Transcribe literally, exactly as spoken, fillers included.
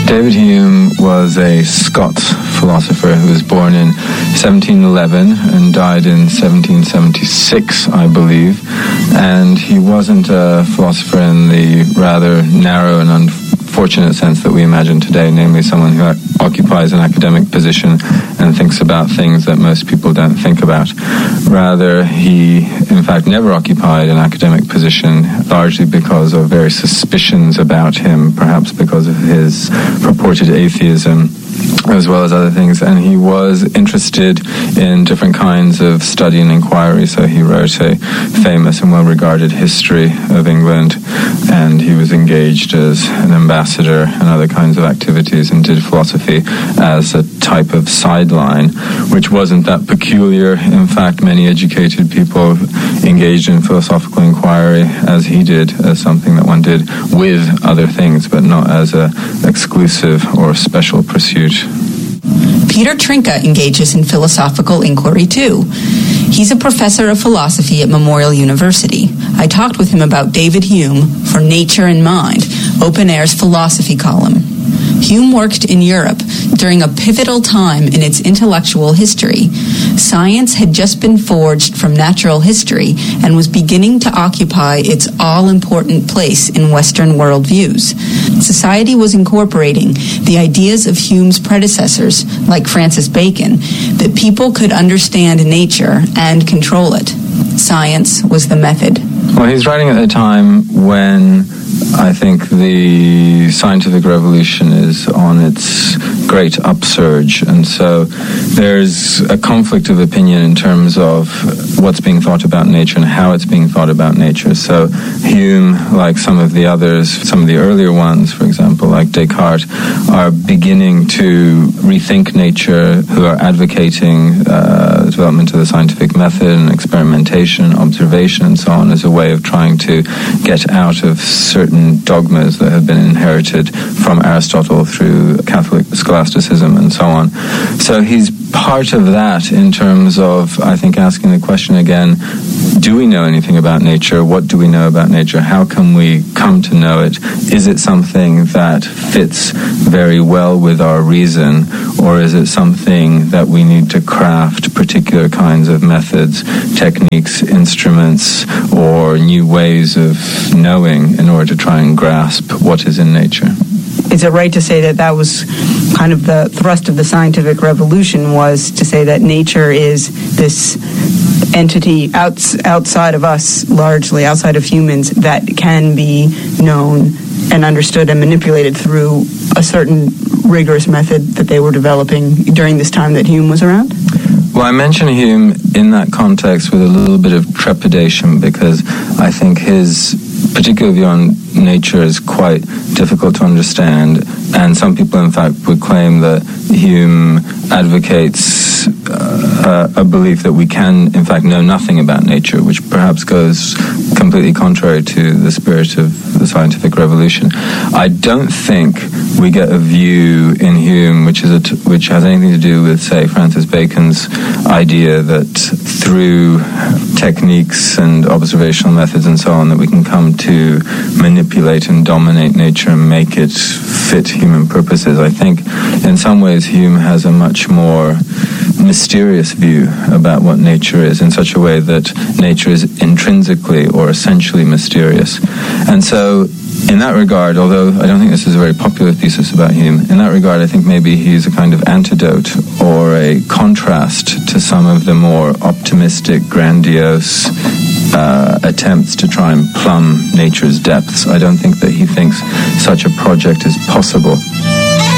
David Hume was a Scots philosopher who was born in seventeen eleven and died in seventeen seventy-six, I believe. And he wasn't a philosopher in the rather narrow and unfortunate sense that we imagine today, namely someone who occupies an academic position and thinks about things that most people don't think about. Rather, he, in fact, never occupied an academic position, largely because of various suspicions about him, perhaps because of his purported atheism, as well as other things. And he was interested in different kinds of study and inquiry, so he wrote a famous and well-regarded history of England, and he was engaged as an ambassador and other kinds of activities and did philosophy as a type of sideline, which wasn't that peculiar. In fact, many educated people engaged in philosophical inquiry, as he did, as something that one did with other things, but not as an exclusive or special pursuit. Peter Trinka engages in philosophical inquiry too. He's a professor of philosophy at Memorial University. I talked with him about David Hume for Nature and Mind, Open Air's philosophy column. Hume worked in Europe during a pivotal time in its intellectual history. Science had just been forged from natural history and was beginning to occupy its all-important place in Western worldviews. Society was incorporating the ideas of Hume's predecessors, like Francis Bacon, that people could understand nature and control it. Science was the method. Well, he's writing at a time when I think the scientific revolution is on its great upsurge, and so there's a conflict of opinion in terms of what's being thought about nature and how it's being thought about nature. So Hume, like some of the others, some of the earlier ones, for example, like Descartes, are beginning to rethink nature, who are advocating uh, the development of the scientific method and experimentation, observation, and so on, as a way of trying to get out of certain dogmas that have been inherited from Aristotle through Catholic scholasticism and so on. So he's part of that in terms of, I think, asking the question again, do we know anything about nature? What do we know about nature? How can we come to know it? Is it something that fits very well with our reason, or is it something that we need to craft particular kinds of methods, techniques, instruments, or new ways of knowing in order to try and grasp what is in nature? Is it right to say that that was kind of the thrust of the scientific revolution, was to say that nature is this entity outs, outside of us, largely outside of humans, that can be known and understood and manipulated through a certain rigorous method that they were developing during this time that Hume was around? Well, I mention Hume in that context with a little bit of trepidation, because I think his particular view on nature is quite difficult to understand, and some people, in fact, would claim that Hume advocates uh, a belief that we can, in fact, know nothing about nature, which perhaps goes completely contrary to the spirit of the scientific revolution. I don't think we get a view in Hume which is a t- which has anything to do with, say, Francis Bacon's idea that through techniques and observational methods and so on, that we can come to manipulate and dominate nature and make it fit human purposes. I think in some ways Hume has a much more mysterious view about what nature is, in such a way that nature is intrinsically or essentially mysterious. And so in that regard, although I don't think this is a very popular thesis about Hume, in that regard I think maybe he's a kind of antidote or a contrast to some of the more optimistic, grandiose uh, attempts to try and plumb nature's depths. I don't think that he thinks such a project is possible.